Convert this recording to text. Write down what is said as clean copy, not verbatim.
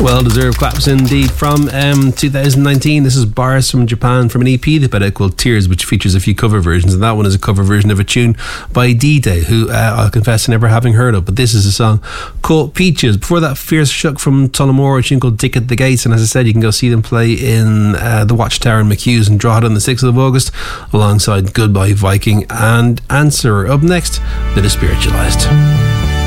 Well-deserved claps indeed from 2019. This is Bars from Japan from an EP they put out called Tears, which features a few cover versions, and that one is a cover version of a tune by D-Day, who I'll confess to never having heard of, but this is a song called Peaches. Before that, Fierce Shook from Tullamore, a tune called Dick at the Gates, and as I said, you can go see them play in the Watchtower in McHugh's and Drogheda on the 6th of August alongside Goodbye Viking and Answer. Up next, The Despiritualized.